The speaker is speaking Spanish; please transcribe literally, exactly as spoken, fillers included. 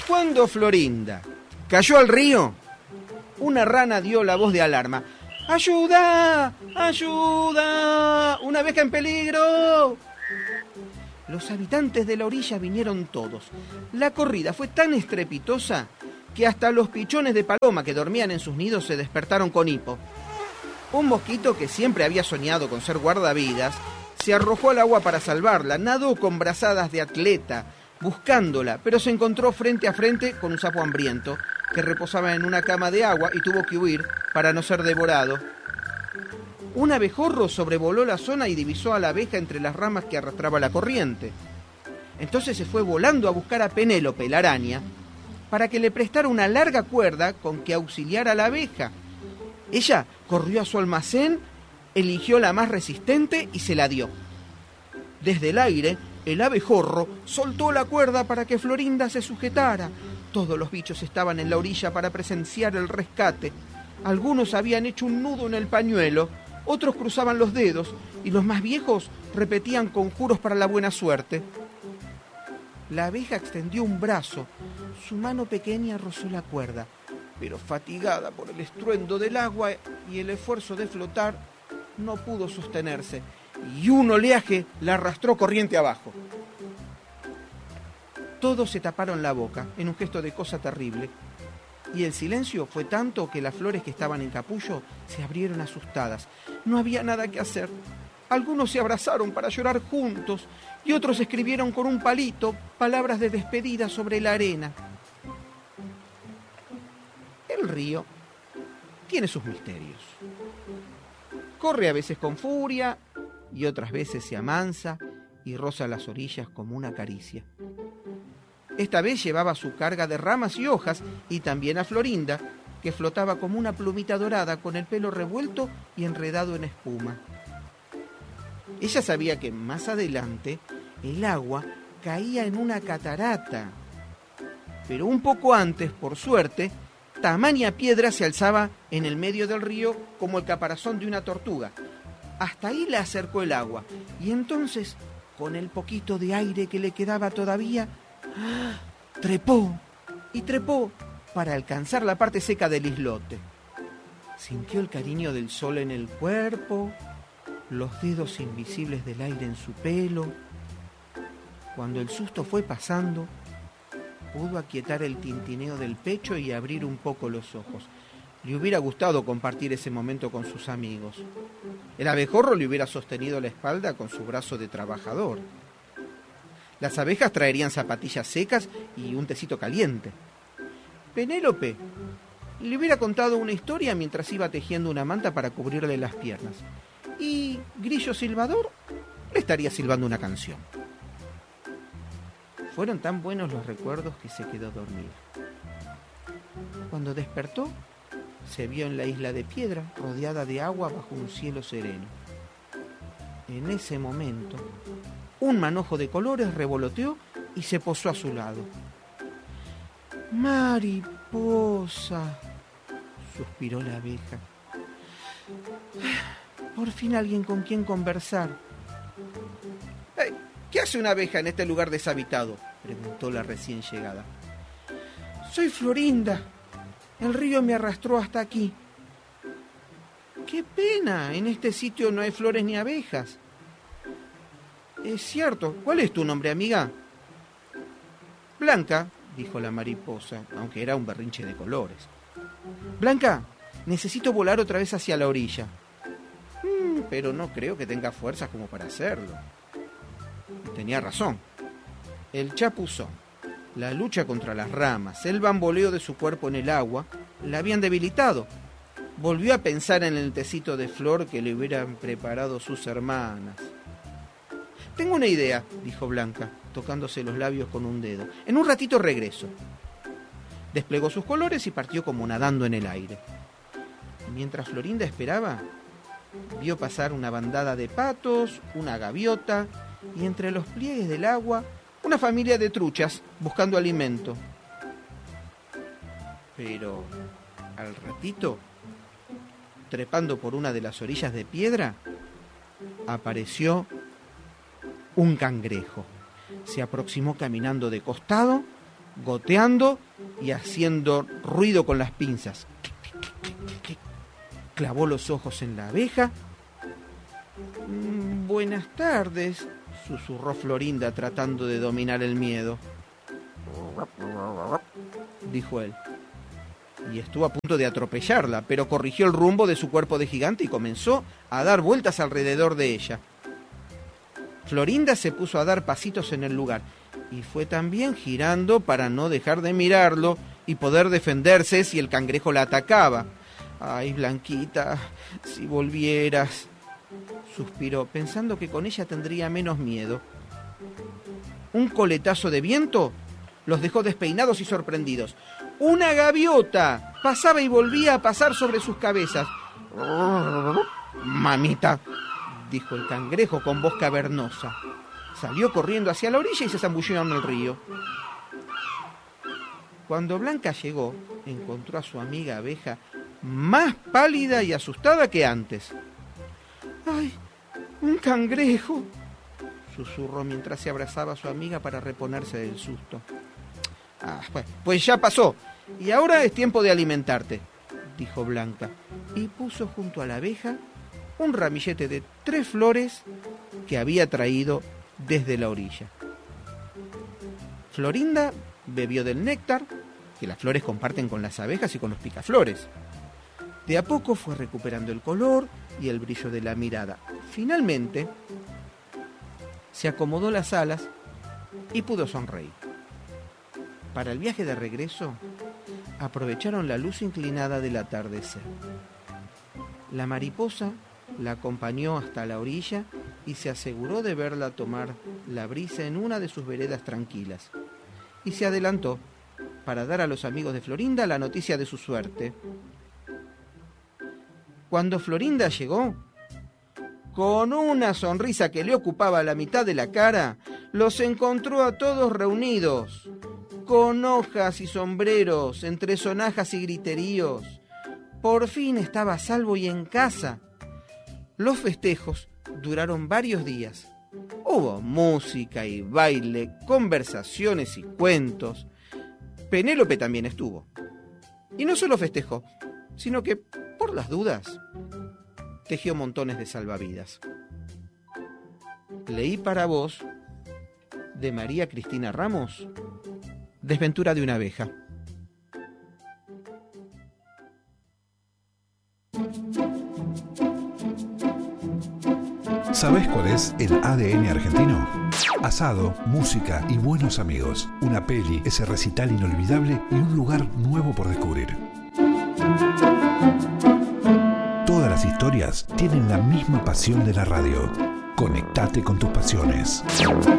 Cuando Florinda cayó al río, una rana dio la voz de alarma. ¡Ayuda! ¡Ayuda! ¡Una abeja en peligro! Los habitantes de la orilla vinieron todos. La corrida fue tan estrepitosa que hasta los pichones de paloma que dormían en sus nidos se despertaron con hipo. Un mosquito que siempre había soñado con ser guardavidas se arrojó al agua para salvarla, nadó con brazadas de atleta, buscándola, pero se encontró frente a frente con un sapo hambriento que reposaba en una cama de agua y tuvo que huir para no ser devorado. Un abejorro sobrevoló la zona y divisó a la abeja entre las ramas que arrastraba la corriente. Entonces se fue volando a buscar a Penélope, la araña, para que le prestara una larga cuerda con que auxiliar a la abeja. Ella corrió a su almacén, eligió la más resistente y se la dio. Desde el aire, el abejorro soltó la cuerda para que Florinda se sujetara. Todos los bichos estaban en la orilla para presenciar el rescate. Algunos habían hecho un nudo en el pañuelo, otros cruzaban los dedos y los más viejos repetían conjuros para la buena suerte. La abeja extendió un brazo. Su mano pequeña rozó la cuerda, pero fatigada por el estruendo del agua y el esfuerzo de flotar, no pudo sostenerse y un oleaje la arrastró corriente abajo. Todos se taparon la boca en un gesto de cosa terrible y el silencio fue tanto que las flores que estaban en capullo se abrieron asustadas. No había nada que hacer. Algunos se abrazaron para llorar juntos y otros escribieron con un palito palabras de despedida sobre la arena. El río tiene sus misterios. Corre a veces con furia y otras veces se amansa y roza las orillas como una caricia. Esta vez llevaba su carga de ramas y hojas y también a Florinda, que flotaba como una plumita dorada con el pelo revuelto y enredado en espuma. Ella sabía que más adelante el agua caía en una catarata, pero un poco antes, por suerte, tamaña piedra se alzaba en el medio del río como el caparazón de una tortuga. Hasta ahí le acercó el agua y entonces, con el poquito de aire que le quedaba todavía, ¡ah!, trepó y trepó para alcanzar la parte seca del islote. Sintió el cariño del sol en el cuerpo, los dedos invisibles del aire en su pelo. Cuando el susto fue pasando, pudo aquietar el tintineo del pecho y abrir un poco los ojos. Le hubiera gustado compartir ese momento con sus amigos. El abejorro le hubiera sostenido la espalda con su brazo de trabajador. Las abejas traerían zapatillas secas y un tecito caliente. Penélope le hubiera contado una historia mientras iba tejiendo una manta para cubrirle las piernas. Y Grillo Silbador le estaría silbando una canción. Fueron tan buenos los recuerdos que se quedó dormida. Cuando despertó, se vio en la isla de piedra, rodeada de agua bajo un cielo sereno. En ese momento, un manojo de colores revoloteó y se posó a su lado. «Mariposa», suspiró la abeja. «Por fin alguien con quien conversar». «Hey, ¿qué hace una abeja en este lugar deshabitado?», preguntó la recién llegada. «Soy Florinda. El río me arrastró hasta aquí». «Qué pena, en este sitio no hay flores ni abejas». «Es cierto. ¿Cuál es tu nombre, amiga?» «Blanca», dijo la mariposa, aunque era un berrinche de colores. «Blanca, necesito volar otra vez hacia la orilla». Mm, «pero no creo que tenga fuerzas como para hacerlo». Tenía razón. El chapuzón, la lucha contra las ramas, el bamboleo de su cuerpo en el agua, la habían debilitado. Volvió a pensar en el tecito de flor que le hubieran preparado sus hermanas. «Tengo una idea», dijo Blanca, tocándose los labios con un dedo. «En un ratito regreso». Desplegó sus colores y partió como nadando en el aire. Mientras Florinda esperaba, vio pasar una bandada de patos, una gaviota y entre los pliegues del agua una familia de truchas buscando alimento. Pero al ratito, trepando por una de las orillas de piedra, apareció un cangrejo. Se aproximó caminando de costado, goteando y haciendo ruido con las pinzas. Clavó los ojos en la abeja. Mm, buenas tardes, susurró Florinda tratando de dominar el miedo. Dijo él. Y estuvo a punto de atropellarla, pero corrigió el rumbo de su cuerpo de gigante y comenzó a dar vueltas alrededor de ella. Florinda se puso a dar pasitos en el lugar y fue también girando para no dejar de mirarlo y poder defenderse si el cangrejo la atacaba. Ay, Blanquita, si volvieras, suspiró, pensando que con ella tendría menos miedo. Un coletazo de viento los dejó despeinados y sorprendidos. ¡Una gaviota! Pasaba y volvía a pasar sobre sus cabezas. ¡Mamita!, dijo el cangrejo con voz cavernosa. Salió corriendo hacia la orilla y se zambulló en el río. Cuando Blanca llegó, encontró a su amiga abeja más pálida y asustada que antes. ¡Ay, un cangrejo!, susurró mientras se abrazaba a su amiga para reponerse del susto. Ah, pues, pues ya pasó, y ahora es tiempo de alimentarte, dijo Blanca, y puso junto a la abeja un ramillete de tres flores que había traído desde la orilla. Florinda bebió del néctar que las flores comparten con las abejas y con los picaflores. De a poco fue recuperando el color y el brillo de la mirada. Finalmente, se acomodó las alas y pudo sonreír. Para el viaje de regreso, aprovecharon la luz inclinada del atardecer. La mariposa la acompañó hasta la orilla y se aseguró de verla tomar la brisa en una de sus veredas tranquilas. Y se adelantó para dar a los amigos de Florinda la noticia de su suerte. Cuando Florinda llegó, con una sonrisa que le ocupaba la mitad de la cara, los encontró a todos reunidos, con hojas y sombreros, entre sonajas y griteríos. Por fin estaba a salvo y en casa. Los festejos duraron varios días. Hubo música y baile, conversaciones y cuentos. Penélope también estuvo. Y no solo festejó, sino que, por las dudas, tejió montones de salvavidas. Leí para vos, de María Cristina Ramos, Desventura de una abeja. ¿Sabés cuál es el A D N argentino? Asado, música y buenos amigos. Una peli, ese recital inolvidable y un lugar nuevo por descubrir. Todas las historias tienen la misma pasión de la radio. Conectate con tus pasiones.